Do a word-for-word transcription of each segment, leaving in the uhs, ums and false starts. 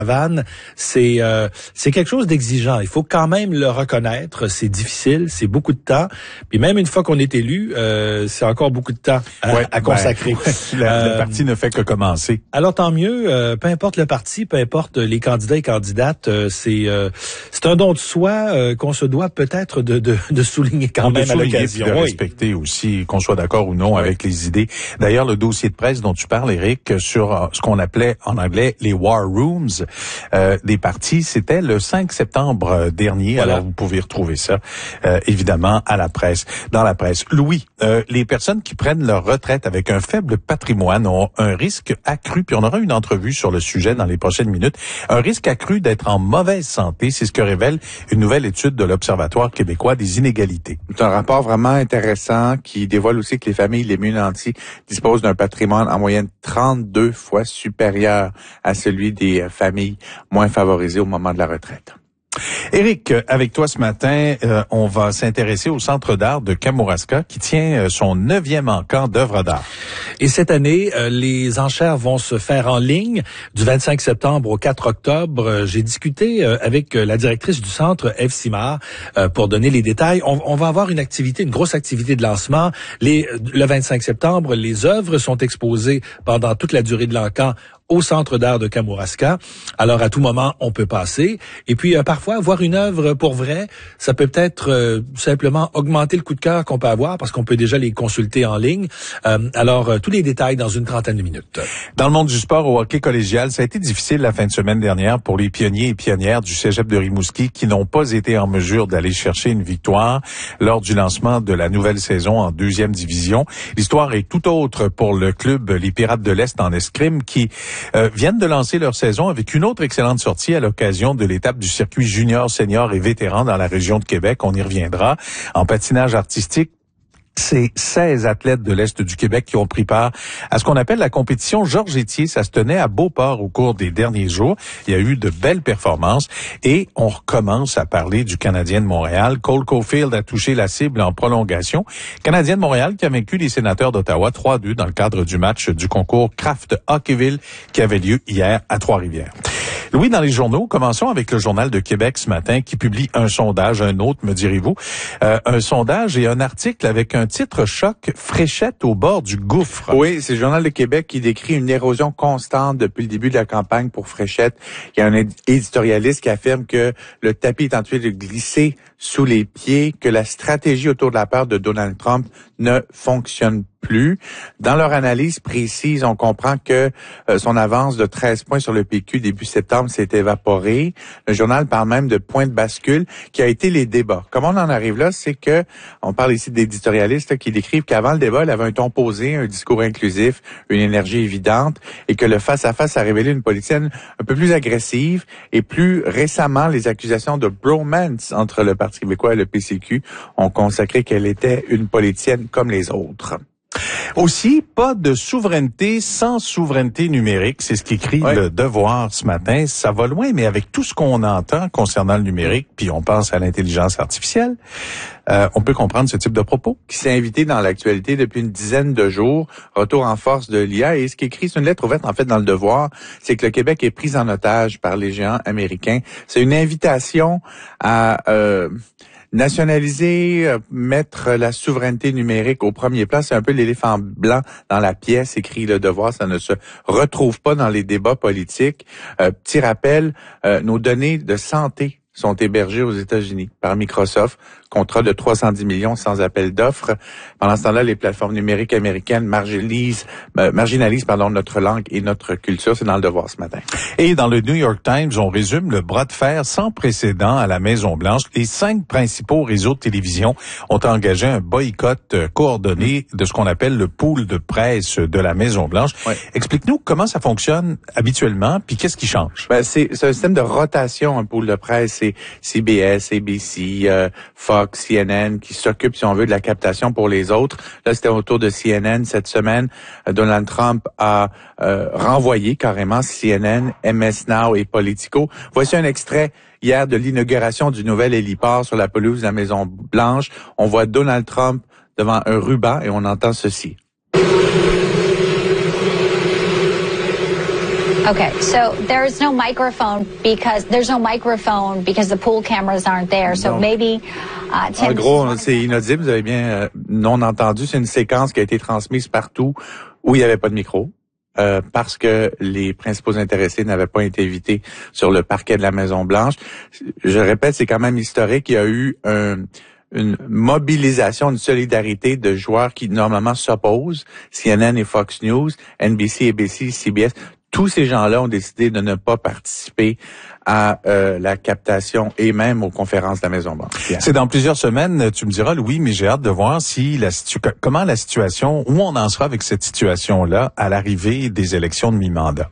Vannes, c'est euh, c'est quelque chose d'exigeant. Il faut quand même le reconnaître. C'est difficile, c'est beaucoup de temps. Puis même une fois qu'on est élu, euh, c'est encore beaucoup de temps à, ouais, à consacrer. Ben, ouais, la, euh, le parti ne fait que commencer. Alors tant mieux. Euh, peu importe le parti, peu importe les candidats et candidates, euh, c'est euh, c'est un don de soi euh, qu'on se doit peut-être de de, de souligner quand On même à l'occasion. De oui. respecter aussi, qu'on soit d'accord ou non oui. avec les idées. D'ailleurs, le dossier de presse dont tu parles, Éric, sur ce qu'on appelait en anglais les war rooms. Euh, des partis, c'était le cinq septembre dernier. Voilà. Alors, vous pouvez retrouver ça, euh, évidemment, à la presse, dans la presse. Louis, euh, les personnes qui prennent leur retraite avec un faible patrimoine ont un risque accru, puis on aura une entrevue sur le sujet dans les prochaines minutes, un risque accru d'être en mauvaise santé. C'est ce que révèle une nouvelle étude de l'Observatoire québécois des inégalités. C'est un rapport vraiment intéressant qui dévoile aussi que les familles les mieux nantis disposent d'un patrimoine en moyenne trente-deux fois supérieur à celui des familles moins favorisés au moment de la retraite. Éric, avec toi ce matin, euh, on va s'intéresser au Centre d'art de Kamouraska qui tient son neuvième encan d'œuvres d'art. Et cette année, euh, les enchères vont se faire en ligne du vingt-cinq septembre au quatre octobre. Euh, j'ai discuté euh, avec la directrice du centre, Ève Simard, euh, pour donner les détails. On, on va avoir une activité, une grosse activité de lancement. Les, le vingt-cinq septembre, les œuvres sont exposées pendant toute la durée de l'encan au Centre d'art de Kamouraska. Alors, à tout moment, on peut passer. Et puis, euh, parfois, voir une œuvre pour vrai, ça peut peut-être euh, simplement augmenter le coup de cœur qu'on peut avoir parce qu'on peut déjà les consulter en ligne. Euh, alors, euh, tous les détails dans une trentaine de minutes. Dans le monde du sport au hockey collégial, ça a été difficile la fin de semaine dernière pour les pionniers et pionnières du Cégep de Rimouski qui n'ont pas été en mesure d'aller chercher une victoire lors du lancement de la nouvelle saison en deuxième division. L'histoire est tout autre pour le club Les Pirates de l'Est en escrime qui Euh, viennent de lancer leur saison avec une autre excellente sortie à l'occasion de l'étape du circuit junior, senior et vétéran dans la région de Québec. On y reviendra. En patinage artistique, c'est seize athlètes de l'Est du Québec qui ont pris part à ce qu'on appelle la compétition Georges Étier. Ça se tenait à Beauport au cours des derniers jours. Il y a eu de belles performances et on recommence à parler du Canadien de Montréal. Cole Caulfield a touché la cible en prolongation. Canadien de Montréal qui a vaincu les Sénateurs d'Ottawa trois à deux dans le cadre du match du concours Kraft Hockeyville qui avait lieu hier à Trois-Rivières. Louis, dans les journaux, commençons avec le Journal de Québec ce matin qui publie un sondage, un autre, me direz-vous, euh, un sondage et un article avec un titre choc, Fréchette au bord du gouffre. Oui, c'est le Journal de Québec qui décrit une érosion constante depuis le début de la campagne pour Fréchette. Il y a un éditorialiste qui affirme que le tapis est en train de glisser sous les pieds, que la stratégie autour de la peur de Donald Trump ne fonctionne plus. Dans leur analyse précise, on comprend que euh, son avance de treize points sur le P Q début septembre s'est évaporée. Le journal parle même de point de bascule qui a été les débats. Comment on en arrive là, c'est que on parle ici d'éditorialistes qui décrivent qu'avant le débat, il avait un ton posé, un discours inclusif, une énergie évidente et que le face-à-face a révélé une politicienne un peu plus agressive et plus récemment, les accusations de bromance entre le Parti québécois et le P C Q ont consacré qu'elle était une politicienne comme les autres. Aussi, pas de souveraineté sans souveraineté numérique. C'est ce qu'écrit ouais. Le Devoir ce matin. Ça va loin, mais avec tout ce qu'on entend concernant le numérique, puis on pense à l'intelligence artificielle, euh, on peut comprendre ce type de propos. Qui s'est invité dans l'actualité depuis une dizaine de jours. Retour en force de l'I A. Et ce qu'écrit, c'est une lettre ouverte, en fait, dans le Devoir, c'est que le Québec est pris en otage par les géants américains. C'est une invitation à... Euh, nationaliser, euh, mettre la souveraineté numérique au premier plan, c'est un peu l'éléphant blanc dans la pièce, écrit Le Devoir, ça ne se retrouve pas dans les débats politiques. Euh, petit rappel, euh, nos données de santé sont hébergées aux États-Unis par Microsoft, contrat de trois cent dix millions sans appel d'offres. Pendant ce temps-là, les plateformes numériques américaines marginalisent, euh, marginalisent pardon, notre langue et notre culture. C'est dans Le Devoir ce matin. Et dans le New York Times, on résume le bras de fer sans précédent à la Maison-Blanche. Les cinq principaux réseaux de télévision ont engagé un boycott coordonné de ce qu'on appelle le pool de presse de la Maison-Blanche. Ouais. Explique-nous comment ça fonctionne habituellement, puis qu'est-ce qui change? Ben, c'est, c'est un système de rotation, un pool de presse. C'est C B S, A B C, euh, Fox, C N N qui s'occupe, si on veut, de la captation pour les autres. Là, c'était autour de C N N cette semaine. Euh, Donald Trump a euh, renvoyé carrément C N N, M S Now et Politico. Voici un extrait hier de l'inauguration du nouvel héliport sur la pelouse de la Maison-Blanche. On voit Donald Trump devant un ruban et on entend ceci. Okay, so there is no microphone because there's no microphone because the pool cameras aren't there. So Donc, maybe uh, Tim, en gros, c'est inaudible. Vous avez bien euh, non entendu. C'est une séquence qui a été transmise partout où il n'y avait pas de micro. Euh, parce que les principaux intéressés n'avaient pas été invités sur le parquet de la Maison-Blanche. Je répète, c'est quand même historique. Il y a eu un, une mobilisation, une solidarité de joueurs qui normalement s'opposent, C N N et Fox News, N B C, A B C, C B S. Tous ces gens-là ont décidé de ne pas participer à euh, la captation et même aux conférences de la Maison-Blanche. C'est dans plusieurs semaines, tu me diras, Louis, mais j'ai hâte de voir si la situ- comment la situation, où on en sera avec cette situation-là à l'arrivée des élections de mi-mandat.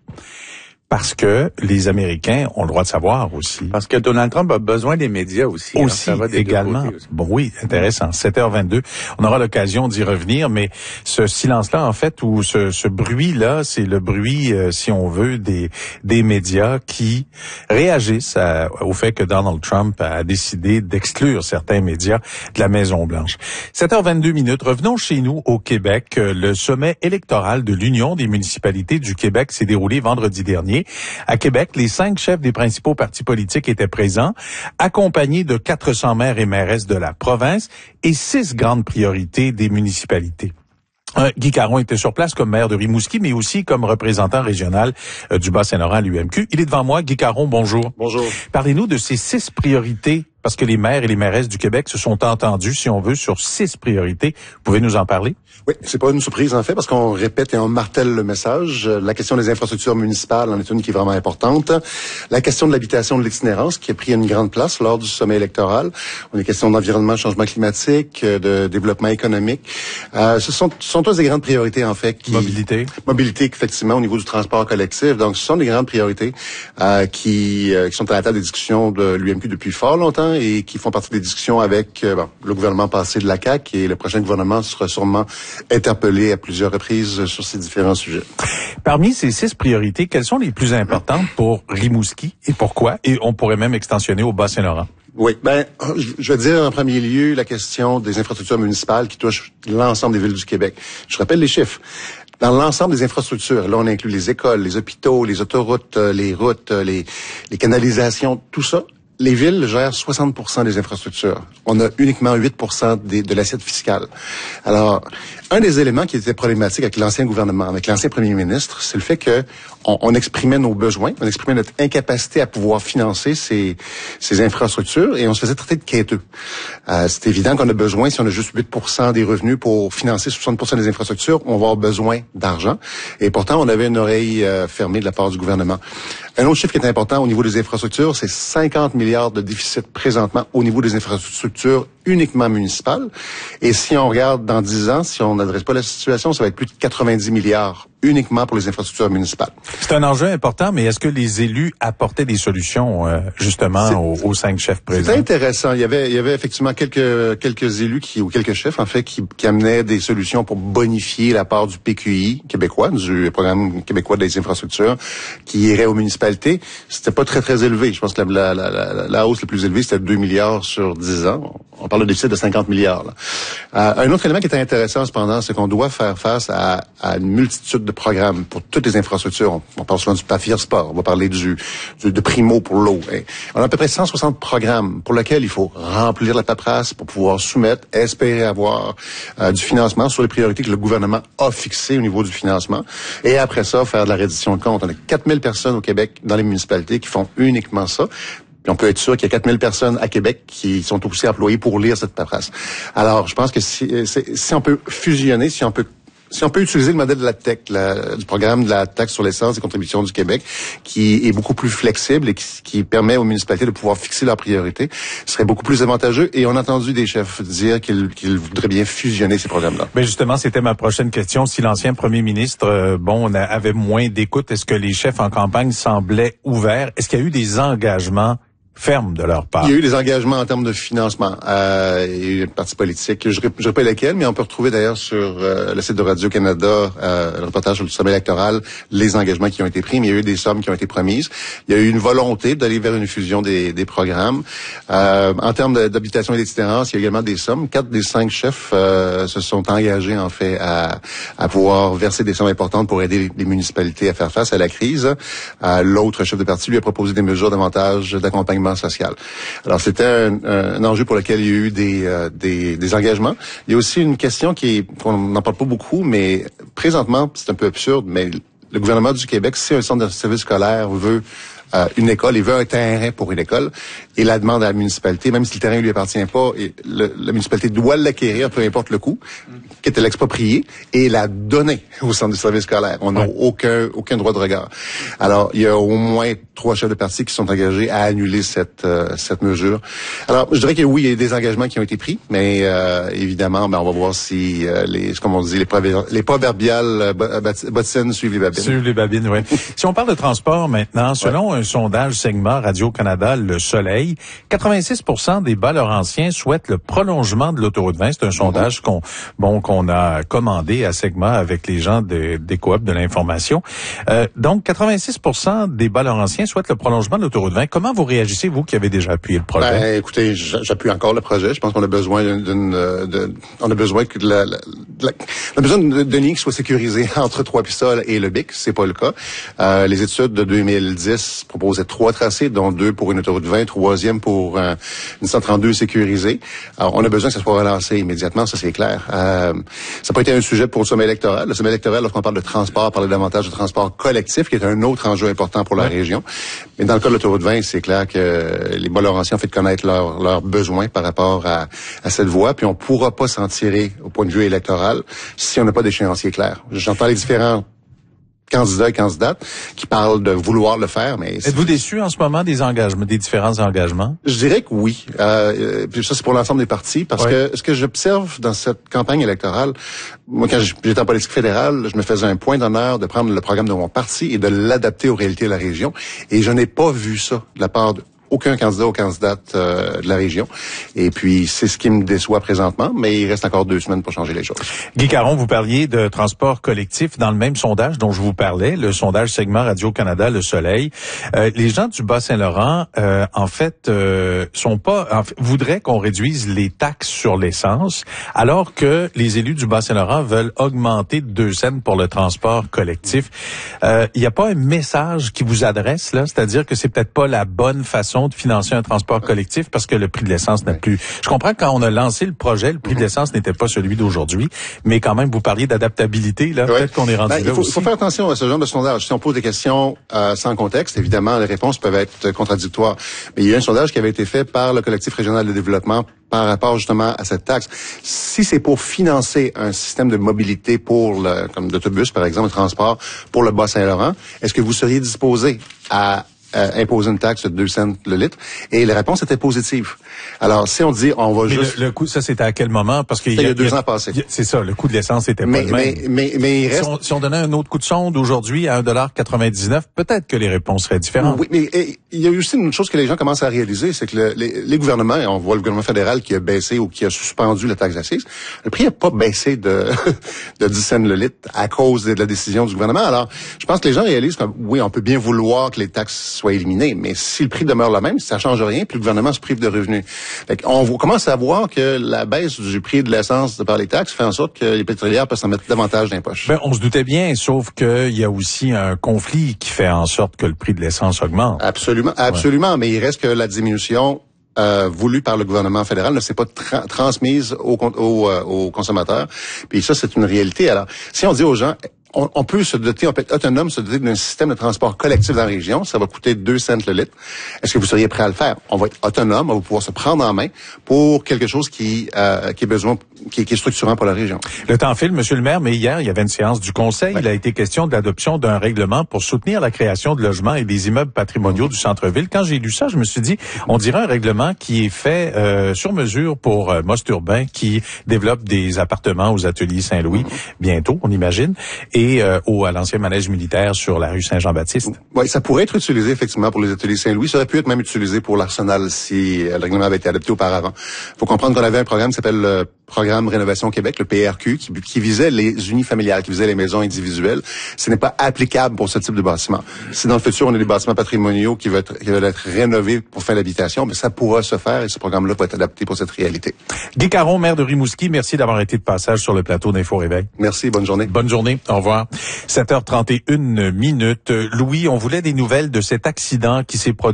Parce que les Américains ont le droit de savoir aussi. Parce que Donald Trump a besoin des médias aussi. Aussi, hein, ça va des également. deux côtés aussi. Bon, oui, intéressant. sept heures vingt-deux. On aura l'occasion d'y revenir, mais ce silence-là, en fait, ou ce, ce bruit-là, c'est le bruit, euh, si on veut, des, des médias qui réagissent à, au fait que Donald Trump a décidé d'exclure certains médias de la Maison-Blanche. sept heures vingt-deux minutes. Revenons chez nous au Québec. Le sommet électoral de l'Union des municipalités du Québec s'est déroulé vendredi dernier. À Québec, les cinq chefs des principaux partis politiques étaient présents, accompagnés de quatre cents maires et mairesses de la province et six grandes priorités des municipalités. Euh, Guy Caron était sur place comme maire de Rimouski, mais aussi comme représentant régional euh, du Bas-Saint-Laurent à l'U M Q. Il est devant moi. Guy Caron, bonjour. Bonjour. Parlez-nous de ces six priorités, parce que les maires et les mairesses du Québec se sont entendus, si on veut, sur six priorités. Vous pouvez nous en parler? Oui, c'est pas une surprise en fait, parce qu'on répète et on martèle le message. La question des infrastructures municipales en est une qui est vraiment importante. La question de l'habitation de l'itinérance qui a pris une grande place lors du sommet électoral. On a des questions d'environnement, changement climatique, de développement économique. Euh, ce sont, ce sont tous des grandes priorités en fait. Qui, Mobilité. Mobilité, effectivement, au niveau du transport collectif. Donc, ce sont des grandes priorités euh, qui, euh, qui sont à la table des discussions de l'U M Q depuis fort longtemps et qui font partie des discussions avec euh, bon, le gouvernement passé de la C A Q et le prochain gouvernement sera sûrement interpellé à plusieurs reprises sur ces différents sujets. Parmi ces six priorités, quelles sont les plus importantes pour Rimouski et pourquoi? Et on pourrait même extensionner au Bas-Saint-Laurent. Oui, ben, je vais dire en premier lieu la question des infrastructures municipales qui touchent l'ensemble des villes du Québec. Je rappelle les chiffres. Dans l'ensemble des infrastructures, là on inclut les écoles, les hôpitaux, les autoroutes, les routes, les, les canalisations, tout ça. Les villes gèrent soixante pour cent des infrastructures. On a uniquement huit pour cent des, de l'assiette fiscale. Alors, un des éléments qui était problématique avec l'ancien gouvernement, avec l'ancien premier ministre, c'est le fait que on, on exprimait nos besoins, on exprimait notre incapacité à pouvoir financer ces, ces infrastructures et on se faisait traiter de quêteux. Euh, c'est évident qu'on a besoin, si on a juste huit pour cent des revenus pour financer soixante pour cent des infrastructures, on va avoir besoin d'argent. Et pourtant, on avait une oreille euh, fermée de la part du gouvernement. Un autre chiffre qui est important au niveau des infrastructures, c'est cinquante milliards de déficit présentement au niveau des infrastructures uniquement municipales. Et si on regarde dans dix ans, si on n'adresse pas la situation, ça va être plus de quatre-vingt-dix milliards uniquement pour les infrastructures municipales. C'est un enjeu important, mais est-ce que les élus apportaient des solutions euh, justement aux, aux cinq chefs présents? C'est intéressant. Il y avait, il y avait effectivement quelques quelques élus qui ou quelques chefs en fait qui, qui amenaient des solutions pour bonifier la part du P Q I québécois, du programme québécois des infrastructures, qui irait aux municipalités. C'était pas très très élevé. Je pense que la, la, la, la hausse la plus élevée c'était deux milliards sur dix ans. On parle de déficit de cinquante milliards. Là. Euh, un autre élément qui est intéressant cependant, c'est qu'on doit faire face à, à une multitude de programmes pour toutes les infrastructures. On, on parle souvent du Pafir Sport, on va parler du, du de Primo pour l'eau. On a à peu près cent soixante programmes pour lesquels il faut remplir la paperasse pour pouvoir soumettre, espérer avoir euh, du financement sur les priorités que le gouvernement a fixées au niveau du financement. Et après ça, faire de la reddition de comptes. On a quatre mille personnes au Québec dans les municipalités qui font uniquement ça. Puis on peut être sûr qu'il y a quatre mille personnes à Québec qui sont aussi employées pour lire cette paperasse. Alors, je pense que si, si on peut fusionner, si on peut Si on peut utiliser le modèle de la T E C, la, du programme de la taxe sur l'essence et contributions du Québec, qui est beaucoup plus flexible et qui, qui permet aux municipalités de pouvoir fixer leurs priorités, ce serait beaucoup plus avantageux. Et on a entendu des chefs dire qu'ils, qu'ils voudraient bien fusionner ces programmes-là. Ben justement, c'était ma prochaine question. Si l'ancien premier ministre, euh, bon, on a, avait moins d'écoute, est-ce que les chefs en campagne semblaient ouverts? Est-ce qu'il y a eu des engagements ferme de leur part. Il y a eu des engagements en termes de financement. Euh, il y a eu une partie politique. Je ne sais pas lesquels, mais on peut retrouver d'ailleurs sur euh, le site de Radio-Canada, euh, le reportage sur le sommet électoral, les engagements qui ont été pris, mais il y a eu des sommes qui ont été promises. Il y a eu une volonté d'aller vers une fusion des, des programmes. Euh, en termes d'habitation et d'itinérance, il y a également des sommes. Quatre des cinq chefs euh, se sont engagés, en fait, à, à pouvoir verser des sommes importantes pour aider les, les municipalités à faire face à la crise. Euh, l'autre chef de parti lui a proposé des mesures davantage d'accompagnement social. Alors, c'était un, un enjeu pour lequel il y a eu des, euh, des, des engagements. Il y a aussi une question qui est, qu'on n'en parle pas beaucoup, mais présentement, c'est un peu absurde, mais le gouvernement du Québec, si un centre de service scolaire veut euh, une école, il veut un terrain pour une école, et la demande à la municipalité, même si le terrain ne lui appartient pas, et le, la municipalité doit l'acquérir, peu importe le coût, quitte à l'exproprier, et la donner au centre de service scolaire. On n'a ouais. aucun aucun droit de regard. Alors, il y a au moins trois chefs de parti qui sont engagés à annuler cette euh, cette mesure. Alors, je dirais que oui, il y a des engagements qui ont été pris, mais euh, évidemment, ben, on va voir si euh, les, comme on dit, les, prover- les proverbiales bottines suivent les babines. Suivent les babines, oui. Si on parle de transport maintenant, selon ouais. un sondage Segma Radio-Canada Le Soleil, quatre-vingt-six pour cent des Bas-Laurentiens souhaitent le prolongement de l'autoroute vingt. C'est un mm-hmm. sondage qu'on bon qu'on a commandé à Segma avec les gens de, des coop de l'information. Euh, donc, quatre-vingt-six pour cent des Bas-Laurentiens souhaitent le prolongement de l'autoroute vingt. Comment vous réagissez, vous qui avez déjà appuyé le projet? Ben, écoutez, j'appuie encore le projet. Je pense qu'on a besoin d'une, de, on a besoin que de la, de la, on a besoin d'une ligne qui soit sécurisée entre Trois-Pistoles et le Bic. C'est pas le cas. Euh, les études de deux mille dix proposaient trois tracés, dont deux pour une autoroute vingt, troisième pour euh, une cent trente-deux sécurisée. Alors, on a besoin que ça soit relancé immédiatement, ça c'est clair. Euh, ça n'a pas été un sujet pour le sommet électoral. Le sommet électoral, lorsqu'on parle de transport, parlait davantage de transport collectif, qui est un autre enjeu important pour la ouais. région. Mais dans le cas de l'autoroute vingt, c'est clair que les Bas-Laurentiens ont fait connaître leurs leurs besoins par rapport à, à cette voie, puis on pourra pas s'en tirer au point de vue électoral si on n'a pas d'échéancier clair. J'entends les différents candidats et candidates qui parlent de vouloir le faire, mais... Êtes-vous déçu en ce moment des engagements, des différents engagements? Je dirais que oui. Euh, puis ça, c'est pour l'ensemble des partis, parce ouais. que ce que j'observe dans cette campagne électorale, moi, quand j'étais en politique fédérale, je me faisais un point d'honneur de prendre le programme de mon parti et de l'adapter aux réalités de la région, et je n'ai pas vu ça de la part de aucun candidat ou candidate euh, de la région. Et puis, c'est ce qui me déçoit présentement, mais il reste encore deux semaines pour changer les choses. Guy Caron, vous parliez de transport collectif dans le même sondage dont je vous parlais, le sondage Segma Radio-Canada Le Soleil. Euh, les gens du Bas-Saint-Laurent, euh, en fait, euh, sont pas en fait, voudraient qu'on réduise les taxes sur l'essence, alors que les élus du Bas-Saint-Laurent veulent augmenter de deux cents pour le transport collectif. Il euh, n'y a pas un message qui vous adresse, là? C'est-à-dire que c'est peut-être pas la bonne façon de financer un transport collectif parce que le prix de l'essence n'a plus... Je comprends que quand on a lancé le projet, le prix de l'essence n'était pas celui d'aujourd'hui, mais quand même, vous parliez d'adaptabilité, là, ouais. peut-être qu'on est rendu ben, là il faut, aussi. Il faut faire attention à ce genre de sondage. Si on pose des questions euh, sans contexte, évidemment, les réponses peuvent être contradictoires. Mais il y a un sondage qui avait été fait par le collectif régional de développement par rapport justement à cette taxe. Si c'est pour financer un système de mobilité pour le, comme d'autobus, par exemple, le transport pour le Bas-Saint-Laurent, est-ce que vous seriez disposé à Euh, imposer une taxe de deux cents le litre? Et la réponse était positive. Alors, si on dit, on va mais juste... Le, le coût, ça, c'était à quel moment? Parce qu'il y, y a deux y a, ans passés. C'est ça, le coût de l'essence était mais, pas le même. Mais, mais, mais il reste... Si on, si on donnait un autre coup de sonde aujourd'hui à un dollar quatre-vingt-dix-neuf, peut-être que les réponses seraient différentes. Oui, mais et, il y a aussi une chose que les gens commencent à réaliser, c'est que le, les, les gouvernements, et on voit le gouvernement fédéral qui a baissé ou qui a suspendu la taxe d'assises, le prix n'a pas baissé de, de dix cents le litre à cause de la décision du gouvernement. Alors, je pense que les gens réalisent que, oui, on peut bien vouloir que les taxes soient éliminées, mais si le prix demeure le même, ça change rien, puis le gouvernement se prive de revenus. Fait on commence à voir que la baisse du prix de l'essence par les taxes fait en sorte que les pétrolières peuvent s'en mettre davantage dans les poches. Ben, on se doutait bien, sauf qu'il y a aussi un conflit qui fait en sorte que le prix de l'essence augmente. Absolument, absolument, ouais. Mais il reste que la diminution Euh, voulu par le gouvernement fédéral ne s'est pas tra- transmise aux, aux, euh, aux consommateurs. Puis ça, c'est une réalité. Alors, si on dit aux gens, on, on peut se doter, on peut être autonome, se doter d'un système de transport collectif dans la région, ça va coûter deux cents le litre. Est-ce que vous seriez prêt à le faire? On va être autonome, on va pouvoir se prendre en main pour quelque chose qui, euh, qui est besoin, qui, qui est structurant pour la région. Le temps file, Monsieur le maire, mais hier, il y avait une séance du Conseil. Ouais. Il a été question de l'adoption d'un règlement pour soutenir la création de logements et des immeubles patrimoniaux du centre-ville. Quand j'ai lu ça, je me suis dit, on dirait un règlement qui est fait euh, sur mesure pour euh, Most Urbain, qui développe des appartements aux ateliers Saint-Louis, bientôt, on imagine. et euh, au à l'ancien manège militaire sur la rue Saint-Jean-Baptiste. Oui, ça pourrait être utilisé effectivement pour les ateliers Saint-Louis. Ça aurait pu être même utilisé pour l'Arsenal si le règlement avait été adopté auparavant. Il faut comprendre qu'on avait un programme qui s'appelle le Programme Rénovation Québec, le P R Q, qui, qui visait les unifamiliales, qui visait les maisons individuelles. Ce n'est pas applicable pour ce type de bâtiment. Si dans le futur, on a des bâtiments patrimoniaux qui veulent être, qui veulent être rénovés pour faire l'habitation, mais ça pourra se faire et ce programme-là va être adapté pour cette réalité. Guy Caron, maire de Rimouski, merci d'avoir été de passage sur le plateau d'Info Réveil. Merci, bonne journée. Bonne journée, au revoir. sept heures trente et une minutes. Louis, on voulait des nouvelles de cet accident qui s'est produit